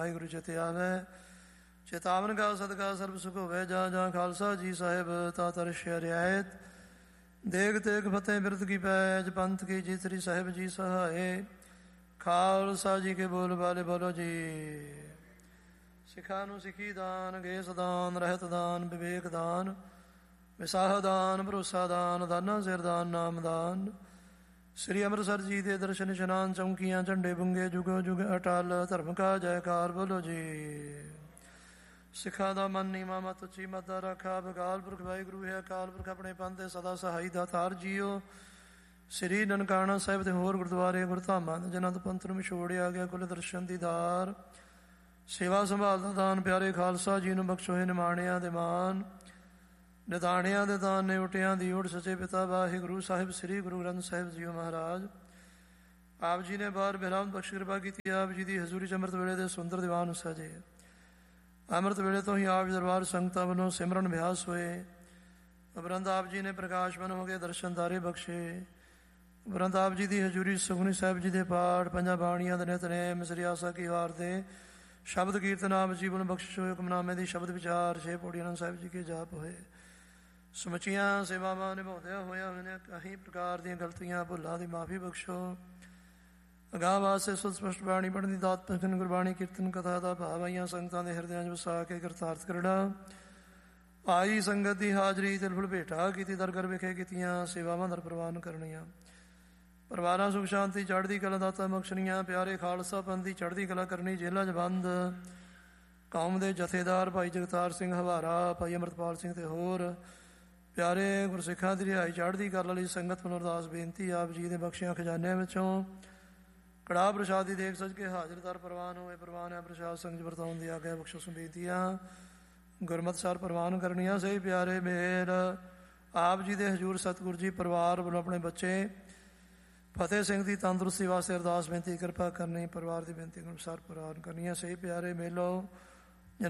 ਵਾਹਿਗੁਰੂ ਚਿਤਿ ਆਵੈ ਚੇਤਾਵਨ ਕਾ ਸਦਕਾ ਸਰਬ ਸੁਖ ਹੋਵੇ। ਜਾਂ ਜਾਂ ਖਾਲਸਾ ਜੀ ਸਾਹਿਬ ਤਾ ਤਰਸ਼ ਰਿਆਇਤ ਦੇਗ ਤੇਗ ਫਤਿਹ ਬਿਰਦ ਕੀ ਪੈਜ ਪੰਥ ਕੀ ਜੀਤਰੀ ਸਾਹਿਬ ਜੀ ਸਹਾਏ। ਖਾਲਸਾ ਜੀ ਕੇ ਬੋਲ ਵਾਲੇ ਬੋਲੋ ਜੀ। ਸਿੱਖਾਂ ਨੂੰ ਸਿੱਖੀ ਦਾਨ, ਗੇਸ ਦਾਨ, ਰਹਿਤ ਦਾਨ, ਵਿਵੇਕ ਦਾਨ, ਵਿਸਾਹ ਦਾਨ, ਭਰੋਸਾ ਦਾਨ, ਦਾਨਾ ਸਿਰ ਦਾਨ, ਨਾਮ ਦਾਨ। ਸ੍ਰੀ ਅੰਮ੍ਰਿਤਸਰ ਜੀ ਦੇ ਦਰਸ਼ਨ ਇਸ਼ਨਾਨ, ਚੌਂਕੀਆਂ, ਝੰਡੇ ਬੁੰਗੇ, ਜੁਗੋ ਜੁਗ ਅਟਲ, ਧਰਮ ਕਾ ਜੈਕਾਰ ਬੋਲੋ ਜੀ। ਸਿੱਖਾਂ ਦਾ ਮਨ ਨੀਵਾਂ, ਮਤ ਉੱਚੀ, ਮਤ ਦਾ ਰਾਖਾ। ਅਕਾਲ ਪੁਰਖ ਵਾਹਿਗੁਰੂ ਹੈ ਅਕਾਲ ਪੁਰਖ, ਆਪਣੇ ਪੰਥ ਦੇ ਸਦਾ ਸਹਾਈ ਦਾਤਾਰ ਜੀਓ। ਸ੍ਰੀ ਨਨਕਾਣਾ ਸਾਹਿਬ ਤੇ ਹੋਰ ਗੁਰਦੁਆਰੇ ਗੁਰਧਾਮਾਂ ਜਿਨ੍ਹਾਂ ਤੋਂ ਪੰਥ ਨੂੰ ਵਿਛੋੜਿਆ ਗਿਆ, ਕੁੱਲ ਦਰਸ਼ਨ ਦੀਦਾਰ, ਸੇਵਾ ਸੰਭਾਲ ਦਾ ਦਾਨ ਪਿਆਰੇ ਖਾਲਸਾ ਜੀ ਨੂੰ ਬਖਸ਼ੋਏ। ਨਿਮਾਣਿਆਂ ਦੇ ਮਾਨ, ਨਿਤਾਣਿਆਂ ਦੇ ਦਾਨ, ਨੇ ਉਟਿਆਂ ਦੀ ਓਟ, ਸੱਚੇ ਪਿਤਾ ਵਾਹਿਗੁਰੂ ਸਾਹਿਬ ਸ੍ਰੀ ਗੁਰੂ ਗ੍ਰੰਥ ਸਾਹਿਬ ਜੀਓ ਮਹਾਰਾਜ। ਆਪ ਜੀ ਨੇ ਬਾਰ ਬਿਰਾਮ ਬਖਸ਼ ਕਿਰਪਾ ਕੀਤੀ। ਆਪ ਜੀ ਦੀ ਹਜ਼ੂਰੀ ਚ ਅੰਮ੍ਰਿਤ ਵੇਲੇ ਦੇ ਸੁੰਦਰ ਦੀਵਾਨ ਸਜੇ। ਅੰਮ੍ਰਿਤ ਵੇਲੇ ਤੋਂ ਹੀ ਆਪ ਦਰਬਾਰ ਸੰਗਤਾਂ ਵੱਲੋਂ ਸਿਮਰਨ ਅਭਿਆਸ ਹੋਏ। ਉਪਰੰਤ ਆਪ ਜੀ ਨੇ ਪ੍ਰਕਾਸ਼ਮਨ ਹੋ ਕੇ ਦਰਸ਼ਨ ਦਾਰੇ ਬਖਸ਼ੇ। ਉਪਰੰਤ ਆਪ ਜੀ ਦੀ ਹਜ਼ੂਰੀ ਸੁਖਮਨੀ ਸਾਹਿਬ ਜੀ ਦੇ ਪਾਠ, ਪੰਜਾਂ ਬਾਣੀਆਂ ਦੇ ਨਿਤਨੇਮ, ਸ੍ਰੀ ਆਸਾ ਕੀ ਵਾਰ ਦੇ ਸ਼ਬਦ ਕੀਰਤਨ ਆਪ ਜੀਵਨ ਬਖਸ਼ਿਸ਼ ਹੋਏ। ਹੁਕਮਨਾਮੇ ਦੀ ਸ਼ਬਦ ਵਿਚਾਰ, 6 ਪੌੜੀ ਆਨੰਦ ਸਾਹਿਬ ਜੀ ਕੇ ਜਾਪ ਹੋਏ। ਸਮੁੱਚੀਆਂ ਸੇਵਾਵਾਂ ਨਿਭਾਉਂਦਿਆਂ ਹੋਇਆਂ ਮੈਨੇ ਕਈ ਪ੍ਰਕਾਰ ਦੀਆਂ ਗਲਤੀਆਂ ਭੁੱਲਾਂ ਦੀ ਮਾਫੀ ਬਖਸ਼ੋ। ਅਗਾਂਹ ਵਾਸਤੇ ਸੁਧ ਸਪਸ਼ਟ ਬਾਣੀ ਪੜ੍ਹਨ ਦੀ ਦਾਤ ਬਖਸ਼ਣ। ਗੁਰਬਾਣੀ ਕੀਰਤਨ ਕਥਾ ਦਾ ਭਾਵ ਆਈਆਂ ਸੰਗਤਾਂ ਦੇ ਹਿਰਦਿਆਂ 'ਚ ਵਸਾ ਕੇ ਕਰਤਾਰਥ ਕਰਨਾ। ਆਈ ਸੰਗਤ ਦੀ ਹਾਜ਼ਰੀ ਤਿਲ ਫੁਲ ਭੇਟਾ ਕੀਤੀ। ਦਰਗਰ ਵਿਖੇ ਕੀਤੀਆਂ ਸੇਵਾਵਾਂ ਦਰ ਪ੍ਰਵਾਨ ਕਰਨੀਆਂ। ਪਰਿਵਾਰਾਂ ਸੁਖ ਸ਼ਾਂਤੀ ਚੜ੍ਹਦੀ ਕਲਾ ਦਾਤਾ ਬਖਸ਼ਣੀਆਂ। ਪਿਆਰੇ ਖਾਲਸਾ ਪੰਥ ਦੀ ਚੜ੍ਹਦੀ ਕਲਾ ਕਰਨੀ। ਜੇਲ੍ਹਾਂ 'ਚ ਬੰਦ ਕੌਮ ਦੇ ਜਥੇਦਾਰ ਭਾਈ ਜਗਤਾਰ ਸਿੰਘ ਹਵਾਰਾ, ਭਾਈ ਅੰਮ੍ਰਿਤਪਾਲ ਸਿੰਘ ਤੇ ਹੋਰ ਪਿਆਰੇ ਗੁਰਸਿੱਖਾਂ ਦੀ ਰਿਹਾਈ ਚੜ੍ਹਦੀ ਕਲਾ ਲਈ ਸੰਗਤ ਨੂੰ ਅਰਦਾਸ ਬੇਨਤੀ। ਆਪ ਜੀ ਦੇ ਬਖਸ਼ਿਆਂ ਖਜ਼ਾਨਿਆਂ ਵਿੱਚੋਂ ਕੜਾਹ ਪ੍ਰਸ਼ਾਦ ਦੀ ਦੇਖ ਸੱਜ ਕੇ ਹਾਜ਼ਰ ਦਰ ਪ੍ਰਵਾਨ ਹੋਏ। ਪ੍ਰਵਾਨ ਹੈ ਪ੍ਰਸ਼ਾਦ ਸੰਗਤ ਵਰਤਾਉਣ ਦੀ ਆਗਿਆ ਬਖਸ਼ੋ। ਸੰਬੇਦੀਆਂ ਗੁਰਮਤਿ ਸਾਰ ਪ੍ਰਵਾਨ ਕਰਨੀਆਂ। ਸਹੀ ਪਿਆਰੇ ਮੇਰ ਆਪ ਜੀ ਦੇ ਹਜ਼ੂਰ ਸਤਿਗੁਰੂ ਜੀ ਪਰਿਵਾਰ ਵੱਲੋਂ ਆਪਣੇ ਬੱਚੇ ਫਤਿਹ ਸਿੰਘ ਦੀ ਤੰਦਰੁਸਤੀ ਵਾਸਤੇ ਅਰਦਾਸ ਬੇਨਤੀ ਕਿਰਪਾ ਕਰਨੀ। ਪਰਿਵਾਰ ਦੀ ਬੇਨਤੀ ਅਨੁਸਾਰ ਪ੍ਰਵਾਨ ਕਰਨੀਆਂ। ਸਹੀ ਪਿਆਰੇ ਮੇਲੋ